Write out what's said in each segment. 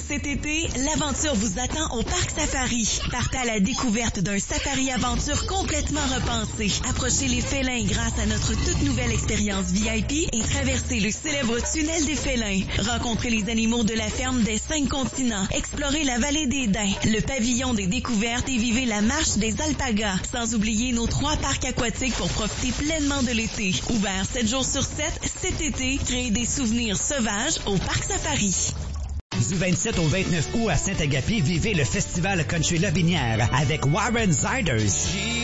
Cet été, l'aventure vous attend au Parc Safari. Partez à la découverte d'un safari-aventure complètement repensé. Approchez les félins grâce à notre toute nouvelle expérience VIP et traversez le célèbre tunnel des félins. Rencontrez les animaux de la ferme des 5 continents. Explorez la vallée des Daims, le pavillon des découvertes et vivez la marche des alpagas. Sans oublier nos 3 parcs aquatiques pour profiter pleinement de l'été. Ouvert 7 jours sur 7, cet été, créez des souvenirs sauvages au Parc Safari. Du 27 au 29 août à Saint-Agapi, vivez le festival Country Lobinière avec Warren Ziders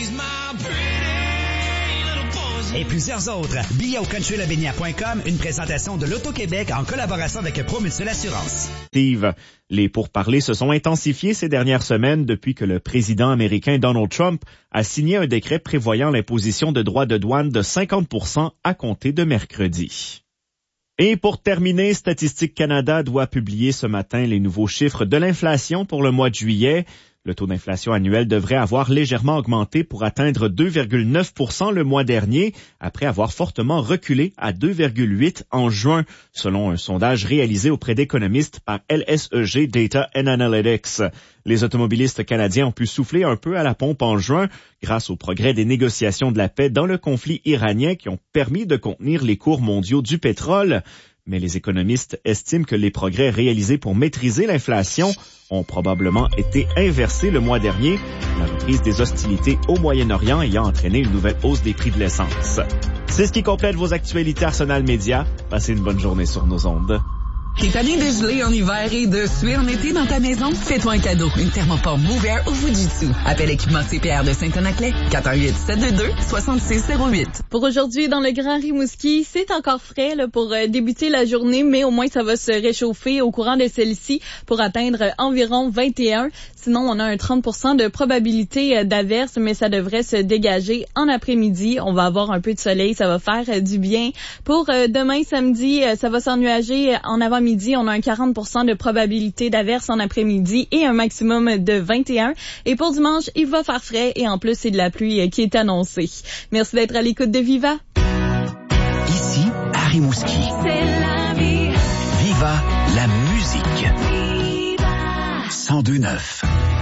et plusieurs autres. Billets au countrylobinière.com, une présentation de l'Auto-Québec en collaboration avec Promutuelle Assurance. Les pourparlers se sont intensifiés ces dernières semaines depuis que le président américain Donald Trump a signé un décret prévoyant l'imposition de droits de douane de 50% à compter de mercredi. Et pour terminer, Statistique Canada doit publier ce matin les nouveaux chiffres de l'inflation pour le mois de juillet. Le taux d'inflation annuel devrait avoir légèrement augmenté pour atteindre 2,9% le mois dernier, après avoir fortement reculé à 2,8% en juin, selon un sondage réalisé auprès d'économistes par LSEG Data and Analytics. Les automobilistes canadiens ont pu souffler un peu à la pompe en juin grâce au progrès des négociations de la paix dans le conflit iranien qui ont permis de contenir les cours mondiaux du pétrole. Mais les économistes estiment que les progrès réalisés pour maîtriser l'inflation ont probablement été inversés le mois dernier, la reprise des hostilités au Moyen-Orient ayant entraîné une nouvelle hausse des prix de l'essence. C'est ce qui complète vos actualités Arsenal Média. Passez une bonne journée sur nos ondes. T'es tanné de geler en hiver et de suer en été dans ta maison? Fais-toi un cadeau. Une thermopompe Mover au Fujitsu. Appelle Équipement CPR de Saint-Onaclet. 418-722-6608. Pour aujourd'hui, dans le Grand Rimouski, c'est encore frais là, pour débuter la journée, mais au moins ça va se réchauffer au courant de celle-ci pour atteindre environ 21. Sinon, on a un 30% de probabilité d'averse, mais ça devrait se dégager en après-midi. On va avoir un peu de soleil, ça va faire du bien. Pour demain, samedi, ça va s'ennuager en avant-midi. On a un 40% de probabilité d'averse en après-midi et un maximum de 21. Et pour dimanche, il va faire frais et en plus, c'est de la pluie qui est annoncée. Merci d'être à l'écoute de Viva. Ici, à Rimouski. C'est la vie. Viva la musique. Viva. 102.9.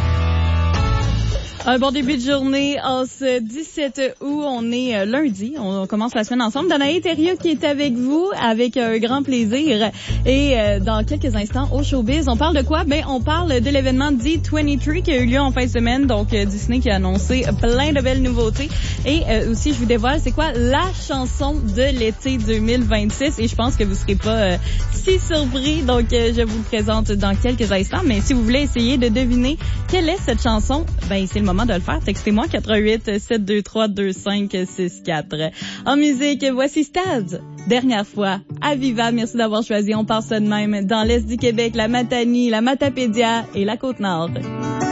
Un bon début de journée en ce 17 août. On est lundi. On commence la semaine ensemble. Danae Thériault qui est avec vous avec un grand plaisir. Et dans quelques instants, au Showbiz, on parle de quoi? Ben, on parle de l'événement D23 qui a eu lieu en fin de semaine. Donc, Disney qui a annoncé plein de belles nouveautés. Et aussi, je vous dévoile, c'est quoi la chanson de l'été 2026. Et je pense que vous serez pas si surpris. Donc, je vous le présente dans quelques instants. Mais si vous voulez essayer de deviner quelle est cette chanson, ben, c'est le moment de le faire. Textez-moi 418-723-2564. En musique, voici Staz. Dernière fois, à Viva. Merci d'avoir choisi. On part ça de même dans l'Est du Québec, la Matanie, la Matapédia et la Côte-Nord.